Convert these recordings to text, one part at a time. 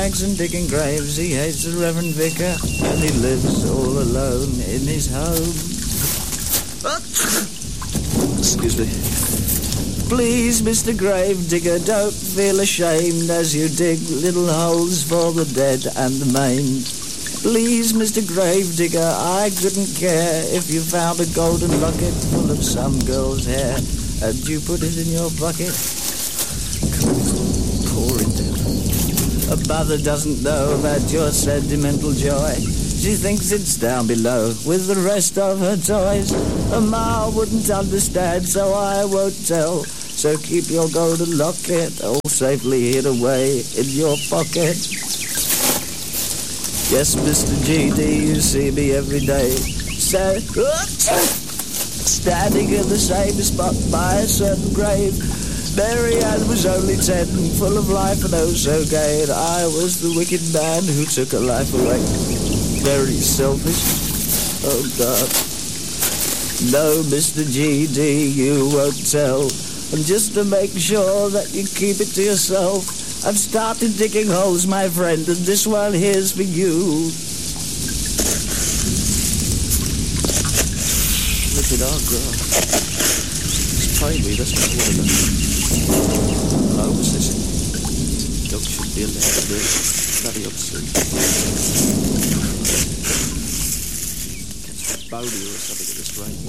rags and digging graves. He hates the Reverend Vicar, and he lives all alone in his home. Excuse me. Please, Mr. Gravedigger, don't feel ashamed as you dig little holes for the dead and the maimed. Please, Mr. Gravedigger, I couldn't care if you found a golden locket full of some girl's hair and you put it in your bucket. Poor devil. A mother doesn't know that your sentimental joy. She thinks it's down below with the rest of her toys. A ma wouldn't understand, so I won't tell. So keep your golden locket all safely hid away in your pocket. Yes, Mr. GD, you see me every day. Standing in the same spot by a certain grave. Mary Ann was only 10, full of life and oh so gay. And I was the wicked man who took her life away. Very selfish. Oh, God. No, Mr. GD, you won't tell. And just to make sure that you keep it to yourself, I've started digging holes, my friend, and this one here's for you. Look at our girl. It's tiny, that's not what it is. Hello, what's this? Dog should be allowed to do it. Bloody obscene. Catch a bony or something at this rate.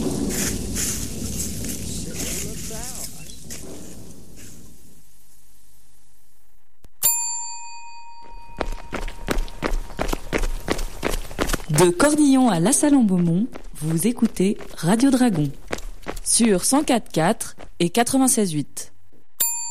De Cordillon à La Salle-en-Beaumont, vous écoutez Radio Dragon sur 104.4 et 96.8.